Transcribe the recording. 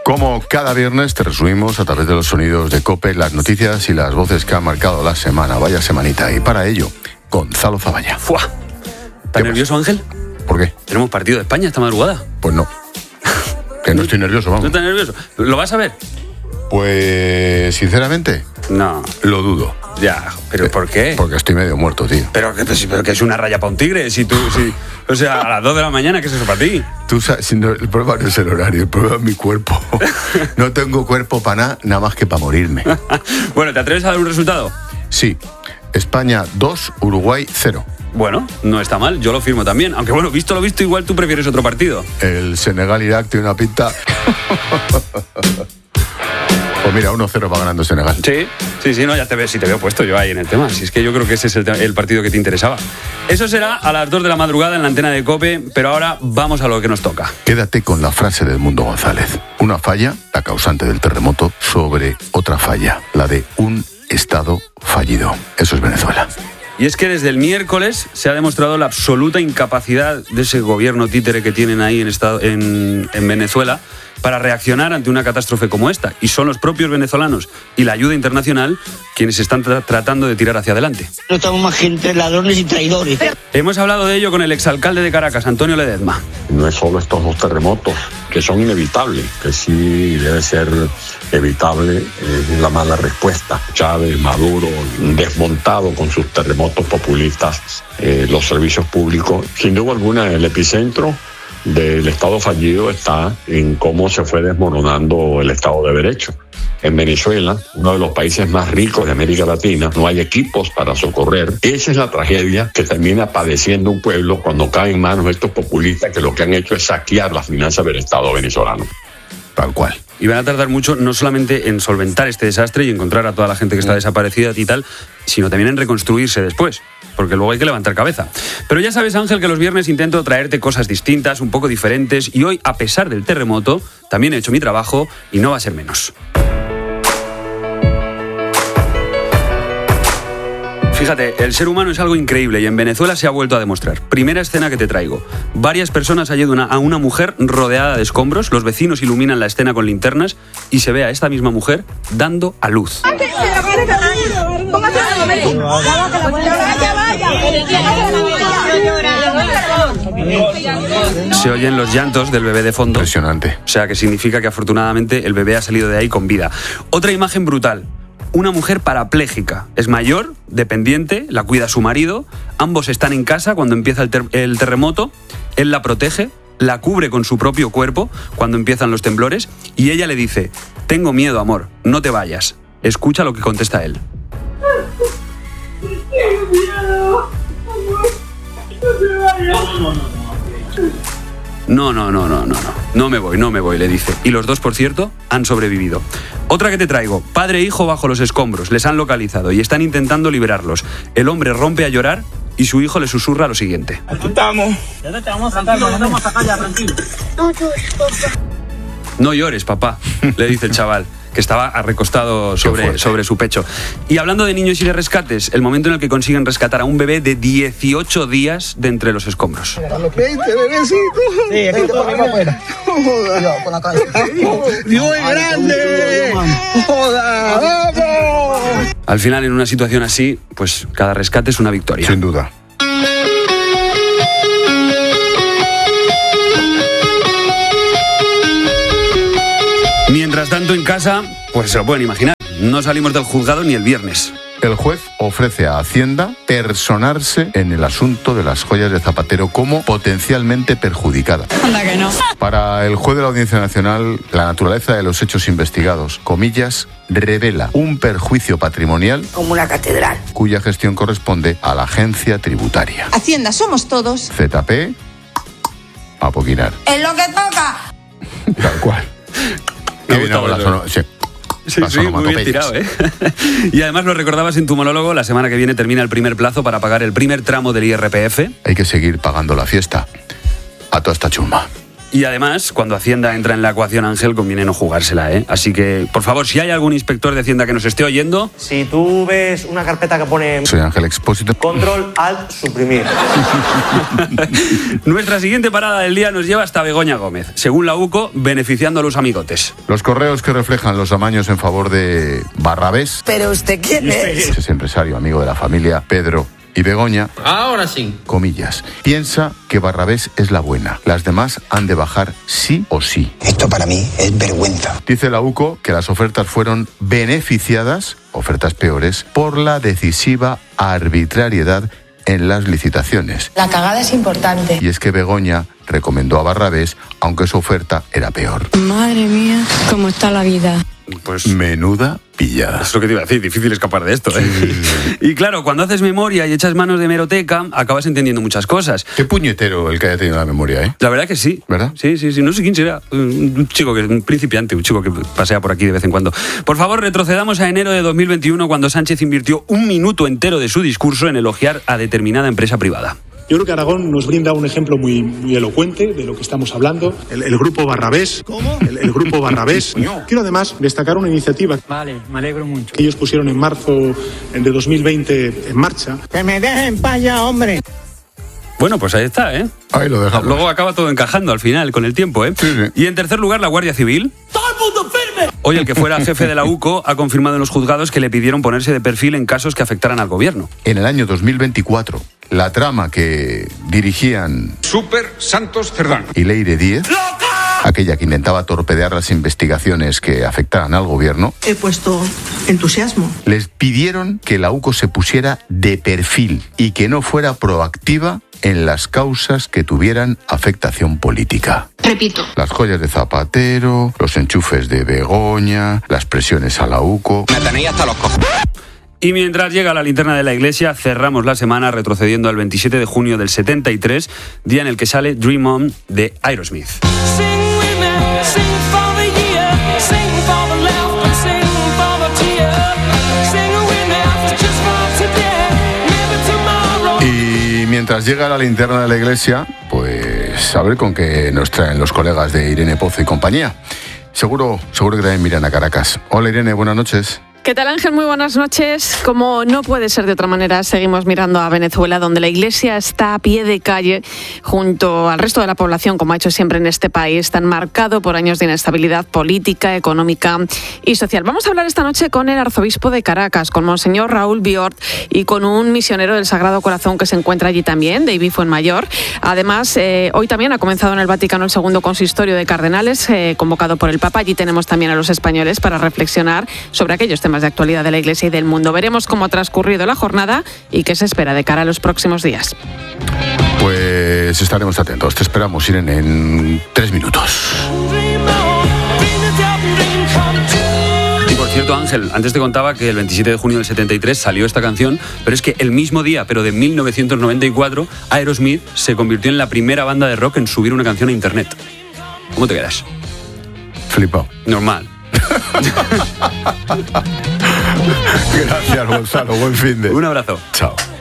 Como cada viernes te resumimos a través de los sonidos de COPE las noticias y las voces que han marcado la semana. Vaya semanita. Y para ello, Gonzalo Zavalla. ¡Fua! ¿Estás nervioso, Ángel? ¿Por qué? ¿Tenemos partido de España esta madrugada? Pues no. Que no estoy nervioso, vamos. ¿No estás nervioso? ¿Lo vas a ver? Pues, sinceramente, No. lo dudo. Ya, ¿pero por qué? Porque estoy medio muerto, tío. Pero que es una raya para un tigre. O sea, a las 2 de la mañana, ¿qué es eso para ti? Tú sabes, no, el problema no es el horario, el problema es mi cuerpo. No tengo cuerpo para nada más que para morirme. Bueno, ¿te atreves a dar un resultado? Sí. España 2, Uruguay 0. Bueno, no está mal, yo lo firmo también. Aunque bueno, visto lo visto, igual tú prefieres otro partido. El Senegal-Irak tiene una pinta... Pues mira, 1-0 va ganando Senegal. Sí, no, ya te veo, si te veo puesto yo ahí en el tema. Si es que yo creo que ese es el partido que te interesaba. Eso será a las 2 de la madrugada en la antena de COPE, pero ahora vamos a lo que nos toca. Quédate con la frase de Edmundo González. Una falla, la causante del terremoto, sobre otra falla, la de un Estado fallido. Eso es Venezuela. Y es que desde el miércoles se ha demostrado la absoluta incapacidad de ese gobierno títere que tienen ahí en Venezuela para reaccionar ante una catástrofe como esta. Y son los propios venezolanos y la ayuda internacional quienes están tratando de tirar hacia adelante. No estamos más que entre ladrones y traidores. Hemos hablado de ello con el exalcalde de Caracas, Antonio Ledezma. No es solo estos dos terremotos, que son inevitables, que sí debe ser evitable, la mala respuesta. Chávez, Maduro, desmontado con sus terremotos populistas, los servicios públicos. Sin duda alguna, el epicentro del Estado fallido está en cómo se fue desmoronando el Estado de Derecho. En Venezuela, uno de los países más ricos de América Latina, no hay equipos para socorrer. Esa es la tragedia que termina padeciendo un pueblo cuando cae en manos de estos populistas que lo que han hecho es saquear las finanzas del Estado venezolano. Tal cual. Y van a tardar mucho no solamente en solventar este desastre y encontrar a toda la gente que está desaparecida y tal, sino también en reconstruirse después, porque luego hay que levantar cabeza. Pero ya sabes, Ángel, que los viernes intento traerte cosas distintas, un poco diferentes, y hoy, a pesar del terremoto, también he hecho mi trabajo y no va a ser menos. Fíjate, el ser humano es algo increíble y en Venezuela se ha vuelto a demostrar. Primera escena que te traigo. Varias personas ayudan a una mujer rodeada de escombros, los vecinos iluminan la escena con linternas y se ve a esta misma mujer dando a luz. Se oyen los llantos del bebé de fondo. Impresionante. O sea, que significa que afortunadamente el bebé ha salido de ahí con vida. Otra imagen brutal. Una mujer parapléjica. Es mayor, dependiente, la cuida su marido. Ambos están en casa cuando empieza el terremoto. Él la protege, la cubre con su propio cuerpo cuando empiezan los temblores. Y ella le dice: tengo miedo, amor, no te vayas. Escucha lo que contesta él. Tengo miedo, amor, no te vayas. No me voy, le dice. Y los dos, por cierto, han sobrevivido. Otra que te traigo. Padre e hijo bajo los escombros. Les han localizado y están intentando liberarlos. El hombre rompe a llorar y su hijo le susurra lo siguiente. Aquí estamos. Ya te vamos a sacar, nos vamos a sacar ya, tranquilo. No llores, papá, le dice el chaval, que estaba recostado sobre su pecho. Y hablando de niños y de rescates, el momento en el que consiguen rescatar a un bebé de 18 días de entre los escombros. 20, bebecito. Sí, es que todo mismo afuera. Joda. Con la cabeza. Dios es grande. Joda. ¡Vamos! Al final, en una situación así, pues cada rescate es una victoria. Sin duda. Mientras tanto, en casa, pues se lo pueden imaginar, no salimos del juzgado ni el viernes. El juez ofrece a Hacienda personarse en el asunto de las joyas de Zapatero como potencialmente perjudicadas. Anda que no. Para el juez de la Audiencia Nacional, la naturaleza de los hechos investigados, comillas, revela un perjuicio patrimonial Como una catedral. cuya gestión corresponde a la agencia tributaria. Hacienda somos todos. ZP, a poquinar. ¡Es lo que toca! Tal cual. Me ha Qué bien gustado hago las eso. Sí, las muy bien onomatopeyas. tirado, ¿eh? Y además lo recordabas en tu monólogo, la semana que viene termina el primer plazo para pagar el primer tramo del IRPF. Hay que seguir pagando la fiesta a toda esta chumba. Y además, cuando Hacienda entra en la ecuación, Ángel, conviene no jugársela, ¿eh? Así que, por favor, si hay algún inspector de Hacienda que nos esté oyendo... Si tú ves una carpeta que pone... Soy Ángel Expósito. Control, Alt, suprimir. Nuestra siguiente parada del día nos lleva hasta Begoña Gómez, según la UCO, beneficiando a los amigotes. Los correos que reflejan los amaños en favor de Barrabés. ¿Pero usted quién es? Ese empresario amigo de la familia Pedro y Begoña, ahora sí, comillas, piensa que Barrabés es la buena. Las demás han de bajar sí o sí. Esto para mí es vergüenza. Dice la UCO que las ofertas fueron beneficiadas, ofertas peores, por la decisiva arbitrariedad en las licitaciones. La cagada es importante. Y es que Begoña recomendó a Barrabés, aunque su oferta era peor. Madre mía, cómo está la vida. Pues menuda pillada. es lo que te iba a decir, difícil escapar de esto, ¿eh? Sí. Y claro, cuando haces memoria y echas manos de hemeroteca, acabas entendiendo muchas cosas. Qué puñetero el que haya tenido la memoria, ¿eh? La verdad que sí. ¿Verdad? Sí. No sé quién será. Un chico, un principiante, un chico que pasea por aquí de vez en cuando. Por favor, retrocedamos a enero de 2021, cuando Sánchez invirtió un minuto entero de su discurso en elogiar a determinada empresa privada. Yo creo que Aragón nos brinda un ejemplo muy elocuente de lo que estamos hablando. El grupo Barrabés. ¿Cómo? El grupo Barrabés. Quiero además destacar una iniciativa. Vale, me alegro mucho. Que ellos pusieron en marzo de 2020 en marcha. ¡Que me dejen pa' allá, hombre! Bueno, pues ahí está, ¿eh? Ahí lo dejamos. Luego acaba todo encajando al final, con el tiempo, ¿eh? Sí. Y en tercer lugar, la Guardia Civil. ¡Todo el mundo firme! Hoy el que fuera jefe de la UCO ha confirmado en los juzgados que le pidieron ponerse de perfil en casos que afectaran al gobierno. En el año 2024, la trama que dirigían Super Santos Cerdán y Leire Díez, aquella que intentaba torpedear las investigaciones que afectaran al gobierno, he puesto entusiasmo. Les pidieron que la UCO se pusiera de perfil y que no fuera proactiva en las causas que tuvieran afectación política. Repito. Las joyas de Zapatero, los enchufes de Begoña, las presiones a la UCO. me tenéis hasta los cojones. Y mientras llega la linterna de la iglesia, cerramos la semana retrocediendo al 27 de junio del 73, día en el que sale Dream On de Aerosmith. Y mientras llega la linterna de la iglesia, pues a ver con qué nos traen los colegas de Irene Pozo y compañía. Seguro que también miran a Caracas. Hola Irene, buenas noches. ¿Qué tal, Ángel? Muy buenas noches. Como no puede ser de otra manera, seguimos mirando a Venezuela, donde la Iglesia está a pie de calle junto al resto de la población, como ha hecho siempre en este país, tan marcado por años de inestabilidad política, económica y social. Vamos a hablar esta noche con el arzobispo de Caracas, con Monseñor Raúl Biort, y con un misionero del Sagrado Corazón que se encuentra allí también, David Fuenmayor. Además, hoy también ha comenzado en el Vaticano el segundo consistorio de cardenales, convocado por el Papa. Allí tenemos también a los españoles para reflexionar sobre aquellos temas de actualidad de la Iglesia y del mundo. Veremos cómo ha transcurrido la jornada y qué se espera de cara a los próximos días. Pues estaremos atentos. Te esperamos, Irene, en 3 minutos. Y por cierto, Ángel, antes te contaba que el 27 de junio del 73 salió esta canción, pero es que el mismo día, pero de 1994, Aerosmith se convirtió en la primera banda de rock en subir una canción a internet. ¿Cómo te quedas? Flipado. Normal. Gracias, Gonzalo. Buen fin de. Un abrazo. Chao.